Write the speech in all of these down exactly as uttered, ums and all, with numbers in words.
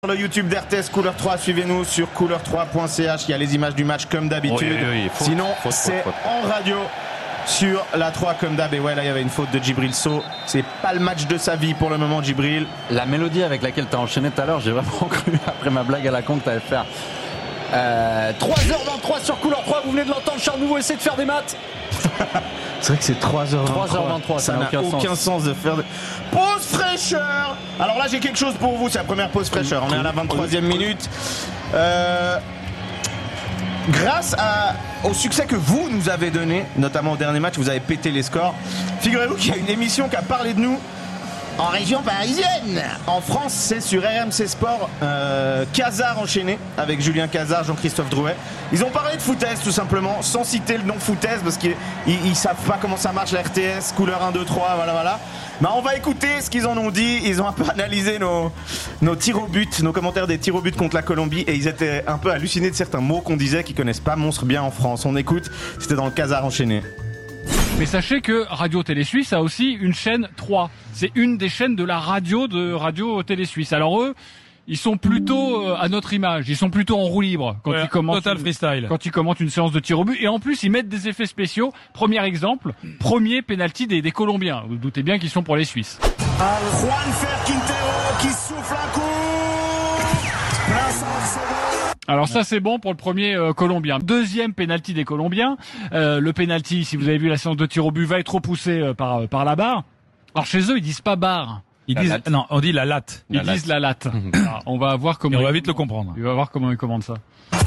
Sur le YouTube d'R T S Couleur trois, suivez-nous sur couleur trois point c h, il y a les images du match comme d'habitude. Oui, oui, oui, faute, Sinon, faute, c'est faute, faute. en radio sur la trois comme d'hab. Et ouais, là, il y avait une faute de Djibril Sow. C'est pas le match de sa vie pour le moment, Djibril. La mélodie avec laquelle tu as enchaîné tout à l'heure, j'ai vraiment cru, après ma blague à la con que tu allais faire. Euh, trois heures vingt-trois sur Couleur trois, vous venez de l'entendre, Charles Nouveau essaie de faire des maths. C'est vrai que c'est trois heures vingt-trois. trois heures vingt-trois, ça, ça n'a aucun, aucun sens. sens de faire des... Pause fraîcheur. Alors là, j'ai quelque chose pour vous, c'est la première pause fraîcheur. On est à la vingt-troisième minute. Euh... Grâce à, au succès que vous nous avez donné, notamment au dernier match, vous avez pété les scores. Figurez-vous qu'il y a une émission qui a parlé de nous en région parisienne. En France, c'est sur R M C Sport, euh, Cazard enchaîné avec Julien Cazard, Jean-Christophe Drouet. Ils ont parlé de foutaise tout simplement, sans citer le nom foutaise parce qu'ils ils, ils savent pas comment ça marche la R T S, couleur un, deux, trois, voilà, voilà. Bah, on va écouter ce qu'ils en ont dit. Ils ont un peu analysé nos, nos tirs au but, nos commentaires des tirs au but contre la Colombie et ils étaient un peu hallucinés de certains mots qu'on disait qu'ils connaissent pas monstre bien en France. On écoute, c'était dans le Cazard enchaîné. Mais sachez que Radio Télé Suisse a aussi une chaîne trois. C'est une des chaînes de la radio de Radio Télé Suisse. Alors eux, ils sont plutôt euh, à notre image. Ils sont plutôt en roue libre quand ouais, ils commentent total freestyle. Quand ils commentent une séance de tir au but. Et en plus, ils mettent des effets spéciaux. Premier exemple, premier penalty des, des Colombiens. Vous, vous doutez bien qu'ils sont pour les Suisses. Juanfer Quintero qui souffle un coup. Plein centre. Alors ça c'est bon pour le premier euh, Colombien. Deuxième penalty des Colombiens. Euh, le penalty, si vous avez vu la séance de tir au but, va être repoussé euh, par par la barre. Alors chez eux ils disent pas barre. Ils la disent latte. non, on dit la latte. Ils la disent latte. la latte. Alors, on va voir comment. Et on va ils... vite le comprendre. On va voir comment ils commandent ça.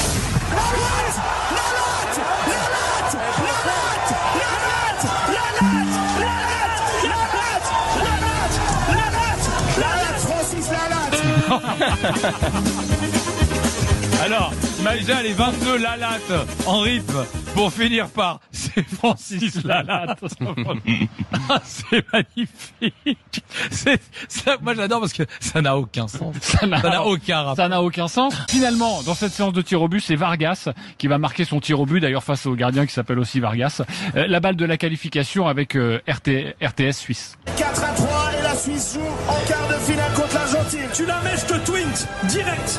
Alors, Maïja, les vingt-deux Lalatte en rythme pour finir par c'est Francis Lalatte. Ah, c'est magnifique. C'est, ça, moi j'adore parce que ça n'a aucun sens. Ça n'a, Ça n'a aucun rapport. Ça n'a aucun sens. Finalement, dans cette séance de tir au but, c'est Vargas qui va marquer son tir au but, d'ailleurs face au gardien qui s'appelle aussi Vargas. Euh, la balle de la qualification avec euh, R T, R T S Suisse. quatre à trois et la Suisse joue en quart de finale contre l'Argentine. Tu la mets, je te twint direct.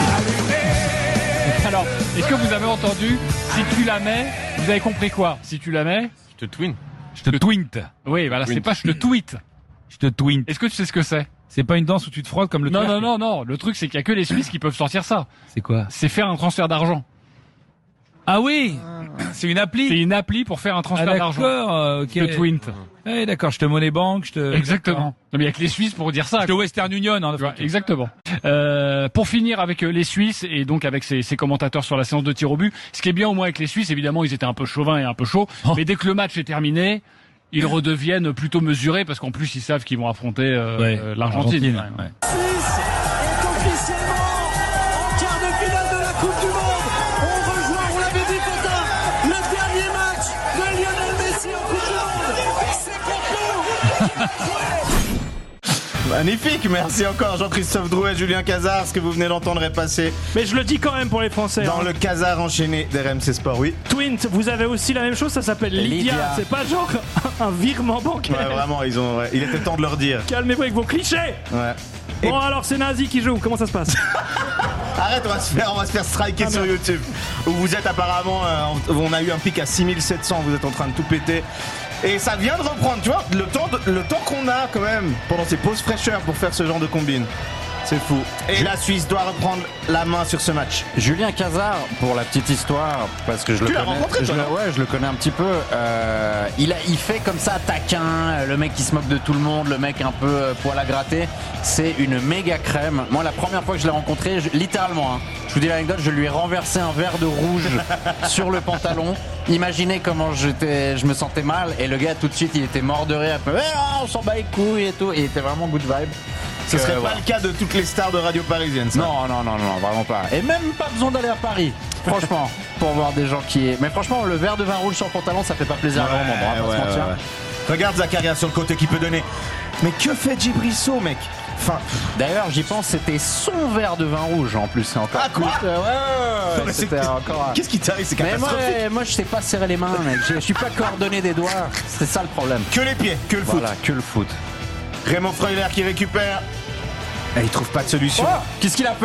Alors, est-ce que vous avez entendu, si tu la mets, vous avez compris quoi? Si tu la mets, Je te twin. Je te twint. oui, voilà, c'est pas je te tweet. Je te twint. Est-ce que tu sais ce que c'est? C'est pas une danse où tu te frottes comme le Non, twerk. non, non, non. Le truc, c'est qu'il y a que les Suisses qui peuvent sortir ça. C'est quoi? C'est faire un transfert d'argent. Ah oui, c'est une appli. C'est une appli pour faire un Ah transfert d'argent. d'accord, euh, ok. Le Twint. Ouais, d'accord, je te monnaie banque, je te... Exactement. Non, mais il y a que les Suisses pour dire ça. Je te Western Union, hein, Tu vois, exactement. Euh, pour finir avec les Suisses et donc avec ces, ces commentateurs sur la séance de tir au but, ce qui est bien au moins avec les Suisses, évidemment, ils étaient un peu chauvins et un peu chauds, Oh. mais dès que le match est terminé, ils redeviennent plutôt mesurés parce qu'en plus ils savent qu'ils vont affronter euh, Ouais, euh, l'Argentine. l'Argentine, ouais. Suisse est officiellement en quart de finale de la Coupe du Monde. On rejoint, on l'avait dit, Quentin, le dernier match de Lionel Messi en Coupe du Monde. C'est pour nous. Magnifique, merci encore Jean-Christophe Drouet, Julien Cazard, ce que vous venez d'entendre est passé Mais je le dis quand même pour les Français. dans hein. le Cazard enchaîné d'R M C Sport, oui. Twint, vous avez aussi la même chose, ça s'appelle Lydia. Lydia. C'est pas genre un virement bancaire. Ouais, vraiment, ils ont, ouais. Il était temps de leur dire. Calmez-vous avec vos clichés. Ouais. Et- Bon alors c'est Nazi qui joue, comment ça se passe? Arrête, on va se faire, on va se faire striker Ah, sur merde. YouTube. Où vous êtes apparemment, euh, on a eu un pic à six mille sept cents, vous êtes en train de tout péter. Et ça vient de reprendre, tu vois, le temps, de- le temps qu'on a quand même pendant ces pauses fraîcheurs pour faire ce genre de combine. C'est fou. Et la Suisse doit reprendre la main sur ce match. Julien Cazard, pour la petite histoire, parce que je Tu le l'as connais, rencontré, je toi, le, non ouais, je le connais un petit peu. Euh, il, a, il fait comme ça taquin, le mec qui se moque de tout le monde, le mec un peu euh, poil à gratter. C'est une méga crème. Moi, la première fois que je l'ai rencontré, je- littéralement, hein, je vous dis l'anecdote, je lui ai renversé un verre de rouge sur le pantalon. Imaginez comment j'étais, je me sentais mal, et le gars tout de suite, il était mort de rire. Eh, oh, on s'en bat les couilles et tout. Et il était vraiment good vibe. Ce Que, serait pas voilà. le cas de toutes les stars de radio parisienne, ça. Non, non, non, non, vraiment pas. Et même pas besoin d'aller à Paris, franchement, pour voir des gens qui... Mais franchement, le verre de vin rouge sur le pantalon, ça fait pas plaisir à grand monde, on va pas ouais, se mentir. ouais, ouais. Regarde Zakaria sur le côté qui peut donner. Mais que fait Djibril Sow, mec? Enfin, D'ailleurs, j'y pense, c'était son verre de vin rouge en plus, c'est encore... Ah, quoi? plus, euh, ouais, ouais, ouais, non, mais c'était c'est- encore... qu'est-ce qui t'arrive? C'est Mais moi, catastrophique. moi, je sais pas serrer les mains, mec. Je je suis pas coordonné des doigts. C'est ça le problème. Que les pieds, que le Voilà, foot. que le foot. Raymond Freuler qui récupère. Et il trouve pas de solution. Qu'est-ce qu'il a fait?